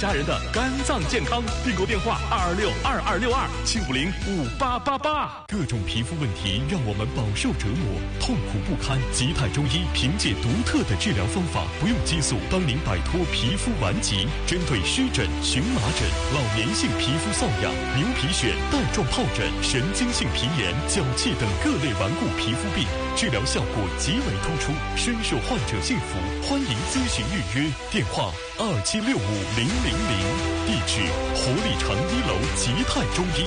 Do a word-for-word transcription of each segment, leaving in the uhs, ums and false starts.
家人的肝脏健康。订购电话二二六二二六二七五零五八八八。各种皮肤问题让我们饱受折磨，痛苦不堪。吉泰中医凭借独特的治疗方法，不用激素，帮您摆脱皮肤顽疾。针对湿疹、荨麻疹、老年性皮肤瘙痒、牛皮癣、带状疱疹、神经性皮炎、脚气等各类顽固皮肤病，治疗效果极为突出，深受患者信服。欢迎咨询预约，电话二七六五零零零，地址活力城一楼吉泰中医。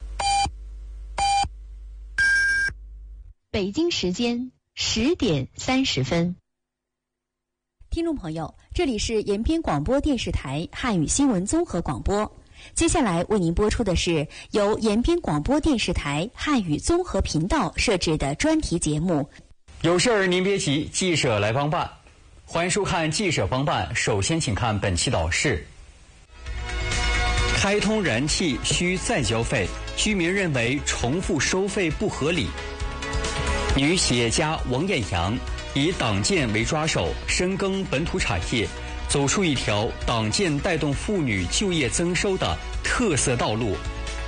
北京时间十点三十分。 听众朋友，这里是延边广播电视台汉语新闻综合广播。接下来为您播出的是由延边广播电视台汉语综合频道设置的专题节目。 有事儿您别急，记者来帮办。欢迎收看记者帮办。首先请看本期导视。开通燃气需再交费，居民认为重复收费不合理。女企业家王艳阳以党建为抓手，深耕本土产业，走出一条党建带动妇女就业增收的特色道路。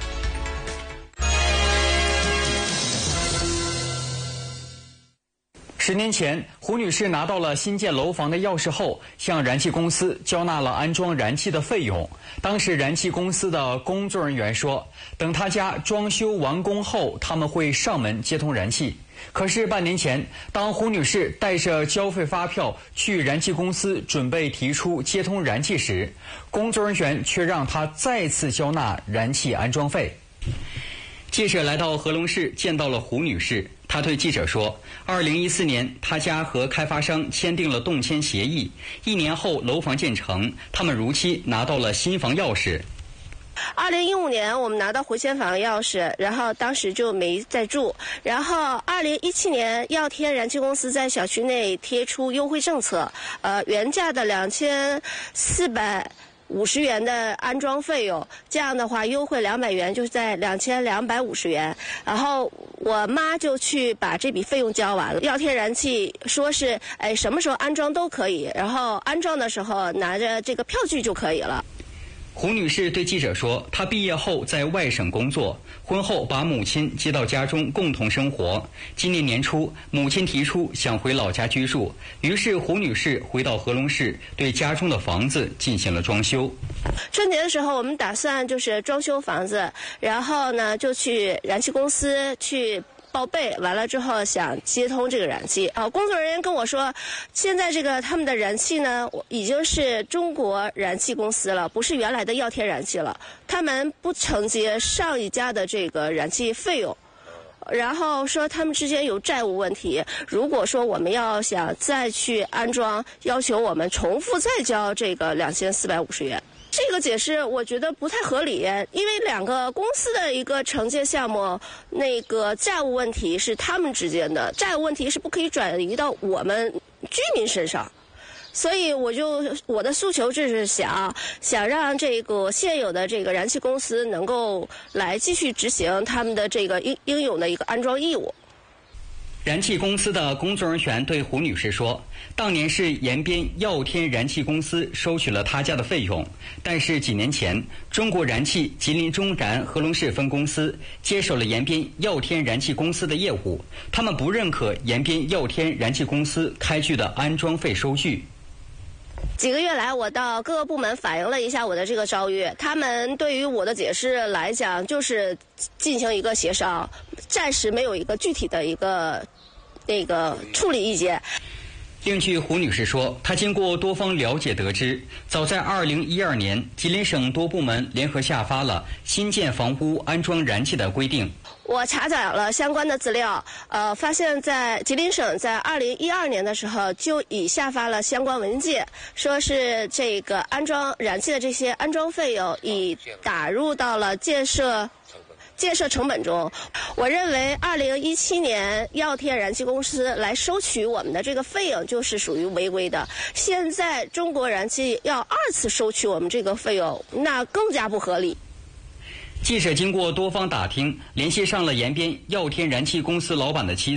十年前，胡女士拿到了新建楼房的钥匙后，向燃气公司交纳了安装燃气的费用。当时燃气公司的工作人员说，等她家装修完工后，他们会上门接通燃气。可是半年前，当胡女士带着交费发票去燃气公司准备提出接通燃气时，工作人员却让她再次交纳燃气安装费。记者来到和龙市见到了胡女士，她对记者说，二零一四年她家和开发商签订了动迁协议，一年后楼房建成，他们如期拿到了新房钥匙。 二零一五年我们拿到回迁房钥匙，然后当时就没再住。然后二零一七年耀天燃气公司在小区内贴出优惠政策，呃，原价的两千四百五十元的安装费用，这样的话优惠两百元，就是在两千两百五十元。然后我妈就去把这笔费用交完了。耀天燃气说是，哎，什么时候安装都可以，然后安装的时候拿着这个票据就可以了。 胡女士对记者说，她毕业后在外省工作，婚后把母亲接到家中共同生活。今年年初，母亲提出想回老家居住，于是胡女士回到和龙市，对家中的房子进行了装修。 春节的时候，我们打算就是装修房子，然后呢就去燃气公司去报备，完了之后想接通这个燃气。啊，工作人员跟我说，现在这个他们的燃气呢，已经是中国燃气公司了，不是原来的耀天燃气了。他们不承接上一家的这个燃气费用，然后说他们之间有债务问题。如果说我们要想再去安装，要求我们重复再交这个两千四百五十元。这个解释我觉得不太合理，因为两个公司的一个承接项目，那个债务问题是他们之间的，债务问题是不可以转移到我们居民身上。所以我就我的诉求就是想想让这个现有的这个燃气公司能够来继续执行他们的这个应应有的一个安装义务。 燃气公司的工作人员对胡女士说，当年是延边耀天燃气公司收取了她家的费用，但是几年前，中国燃气吉林中燃和龙市分公司接手了延边耀天燃气公司的业务，他们不认可延边耀天燃气公司开具的安装费收据。 几个月来，我到各个部门反映了一下我的这个遭遇，他们对于我的解释来讲，就是进行一个协商，暂时没有一个具体的一个那个处理意见。 另据胡女士说，她经过多方了解得知，早在二零一二年，吉林省多部门联合下发了新建房屋安装燃气的规定。 我查找了相关的资料，呃，发现在吉林省在二零一二年的时候就已下发了相关文件，说是这个安装燃气的这些安装费用已打入到了建设建设成本中。我认为二零一七年耀天燃气公司来收取我们的这个费用就是属于违规的，现在中国燃气要二次收取我们这个费用，那更加不合理。 记者经过多方打听，联系上了延边耀天燃气公司老板的妻子，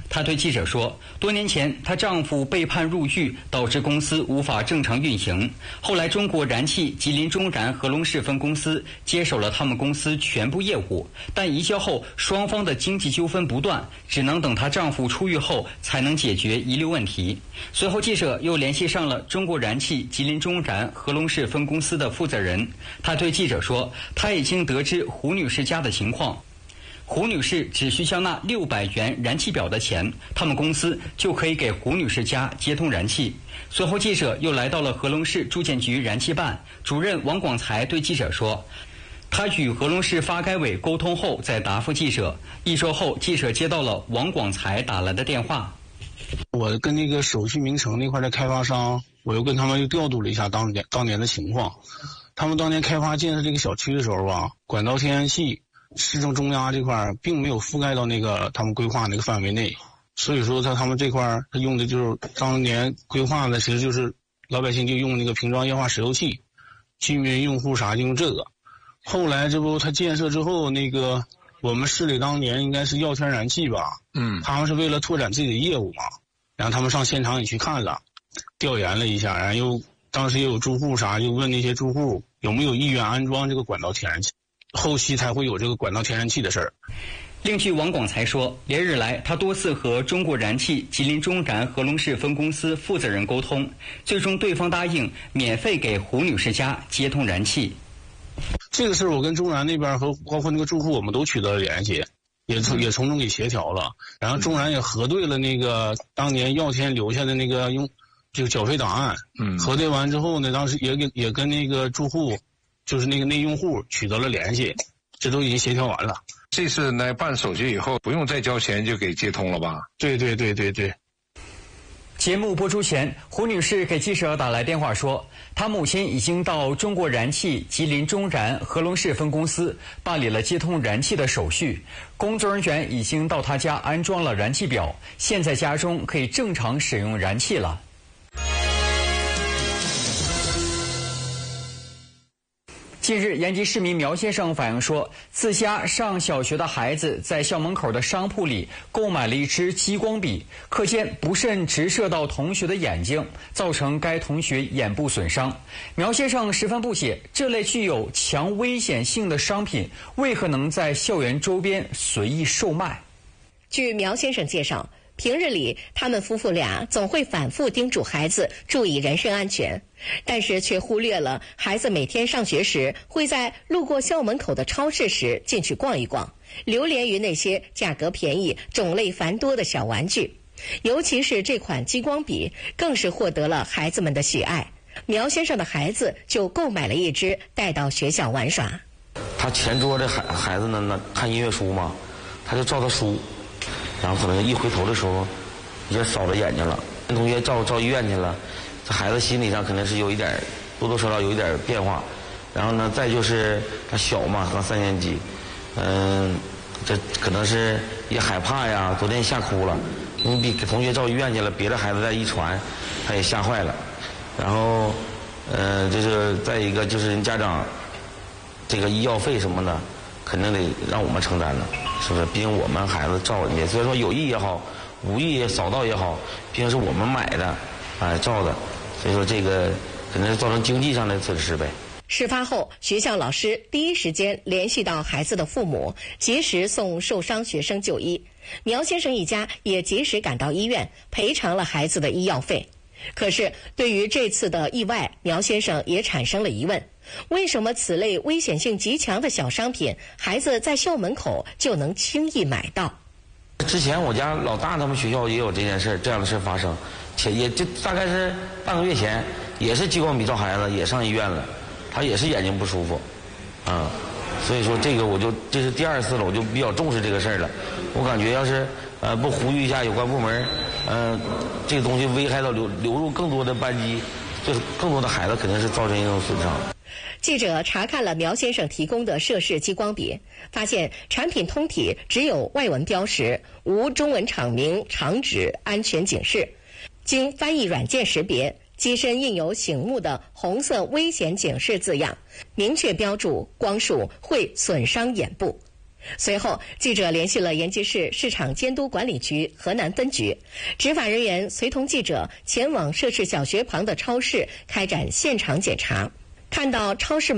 她对记者说，多年前她丈夫被判入狱，导致公司无法正常运行。后来中国燃气吉林中燃合龙市分公司接手了他们公司全部业务，但移交后双方的经济纠纷不断，只能等她丈夫出狱后才能解决遗留问题。随后记者又联系上了中国燃气吉林中燃合龙市分公司的负责人，他对记者说，他已经得知胡女士家的情况。胡女士只需交纳六百元燃气表的钱，他们公司就可以给胡女士家接通燃气。随后记者又来到了合龙市住建局燃气办，主任王广才对记者说，他与合龙市发改委沟通后再答复记者。一周后，记者接到了王广才打来的电话。 我跟那个首旭名城那块的开发商，我又跟他们又调度了一下当年当年的情况。他们当年开发建设这个小区的时候啊，管道天然气市政中压这块并没有覆盖到那个他们规划那个范围内，所以说他他们这块他用的就是当年规划的，其实就是老百姓就用那个瓶装液化石油气，居民用户啥就用这个。后来这不他建设之后，那个我们市里当年应该是耀天然气吧，嗯，他们是为了拓展自己的业务嘛，然后他们上现场也去看了，调研了一下，然后又当时也有住户啥就问那些住户有没有意愿安装这个管道天然气，后期才会有这个管道天然气的事儿。 另据王广才说，连日来他多次和中国燃气吉林中燃合龙市分公司负责人沟通，最终对方答应免费给胡女士家接通燃气。 这个事儿我跟中燃那边和包括那个住户我们都取得了联系，也从也从中给协调了，然后中燃也核对了那个当年耀天留下的那个用这个缴费档案，嗯，核对完之后呢，当时也给也跟那个住户就是那个内用户取得了联系，这都已经协调完了。 这次呢办手续以后不用再交钱就给接通了吧？ 对对对对对。 节目播出前，胡女士给记者打来电话说，她母亲已经到中国燃气吉林中燃合龙市分公司办理了接通燃气的手续，工作人员已经到她家安装了燃气表，现在家中可以正常使用燃气了。近日，延吉市民苗先生反映说，自家上小学的孩子在校门口的商铺里购买了一支激光笔，课间不慎直射到同学的眼睛，造成该同学眼部损伤。苗先生十分不解，这类具有强危险性的商品为何能在校园周边随意售卖？ 据苗先生介绍，平日里他们夫妇俩总会反复叮嘱孩子注意人身安全，但是却忽略了孩子每天上学时会在路过校门口的超市时进去逛一逛，流连于那些价格便宜、种类繁多的小玩具。尤其是这款激光笔更是获得了孩子们的喜爱，苗先生的孩子就购买了一支带到学校玩耍。 他前桌的孩孩子呢，那看音乐书嘛，他就照他书，然后可能一回头的时候一下扫着眼睛了，跟同学照照医院去了，这孩子心理上可能是有一点多多少少有一点变化。然后呢，再就是他小嘛，刚三年级，嗯，这可能是也害怕呀，昨天吓哭了，因为给同学照医院去了，别的孩子再一传，他也吓坏了。然后，呃，就是再一个就是人家长这个医药费什么的，肯定得让我们承担的，是不是？毕竟我们孩子照人家，虽然说有意也好，无意也扫到也好，毕竟是我们买的，哎，照的，所以说这个可能是造成经济上的损失呗。 事发后，学校老师第一时间联系到孩子的父母，及时送受伤学生就医。苗先生一家也及时赶到医院，赔偿了孩子的医药费。可是，对于这次的意外，苗先生也产生了疑问：为什么此类危险性极强的小商品，孩子在校门口就能轻易买到？ 之前我家老大他们学校也有这件事，这样的事发生，且也就大概是半个月前，也是激光笔照孩子，也上医院了，他也是眼睛不舒服，啊、嗯，所以说这个我就这是第二次了，我就比较重视这个事儿了。我感觉要是呃不呼吁一下有关部门，呃，这个东西危害到流流入更多的班级，就是更多的孩子肯定是造成一种损伤。 记者查看了苗先生提供的涉事激光笔，发现产品通体只有外文标识，无中文厂名、厂址、安全警示。经翻译软件识别，机身印有醒目的红色危险警示字样，明确标注光束会损伤眼部。 随后，记者联系了延吉市市场监督管理局河南分局，执法人员随同记者前往涉事小学旁的超市开展现场检查，看到超市